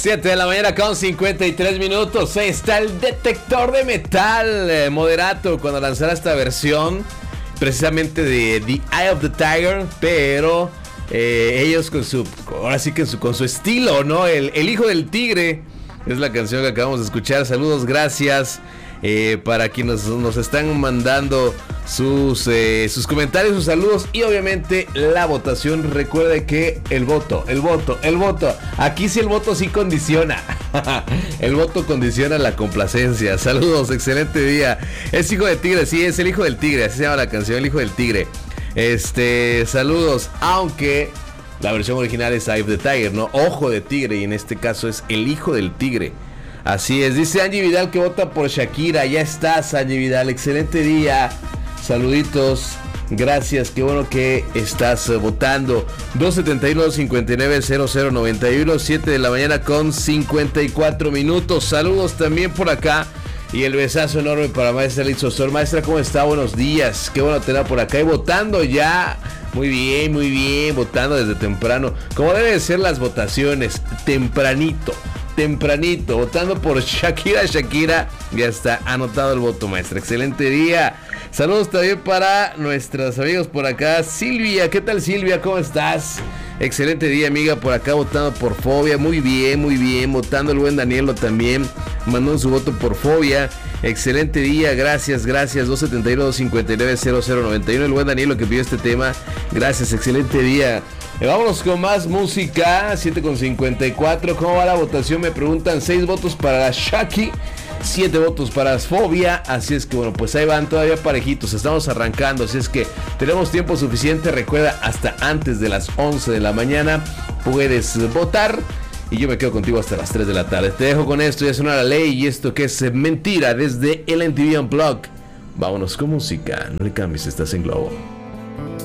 7 de la mañana con 53 minutos. Ahí está el detector de metal. Moderato cuando lanzara esta versión precisamente de The Eye of the Tiger, pero ellos con su, ahora sí que con su estilo, ¿no? El hijo del tigre es la canción que acabamos de escuchar. Saludos, gracias para quienes nos están mandando sus comentarios, sus saludos y obviamente la votación. Recuerde que el voto, aquí sí el voto sí condiciona. El voto condiciona la complacencia. Saludos, excelente día. Es hijo del tigre, sí, es el hijo del tigre, así se llama la canción, el hijo del tigre. Saludos, aunque la versión original es Eye of the Tiger, ¿no? Ojo de tigre, y en este caso es el hijo del tigre. Así es, dice Angie Vidal que vota por Shakira. Ya estás, Angie Vidal, excelente día. Saluditos, gracias, qué bueno que estás votando. 271-590091, 7 de la mañana con 54 minutos. Saludos también por acá. Y el besazo enorme para maestra Liz Sosor. Maestra, ¿cómo está? Buenos días. Qué bueno tenerla por acá y votando ya. Muy bien, votando desde temprano. Como deben ser las votaciones, tempranito, votando por Shakira. Ya está anotado el voto, maestra. Excelente día. Saludos también para nuestros amigos por acá. Silvia, ¿qué tal, Silvia? ¿Cómo estás? Excelente día, amiga, por acá votando por Fobia. Muy bien, votando el buen Danielo también, mandó su voto por Fobia. Excelente día, gracias, 271-590091, el buen Danielo que pidió este tema. Gracias, excelente día. Vámonos con más música, 7:54. ¿Cómo va la votación? Me preguntan, 6 votos para Shaki, 7 votos para Fobia. Así es que bueno, pues ahí van todavía parejitos. Estamos arrancando, así es que tenemos tiempo suficiente. Recuerda, hasta antes de las 11 de la mañana puedes votar. Y yo me quedo contigo hasta las 3 de la tarde. Te dejo con esto, ya suena la ley. Y esto que es Mentira desde el MTV Unplugged. Vámonos con música, no le cambies, estás en Globo.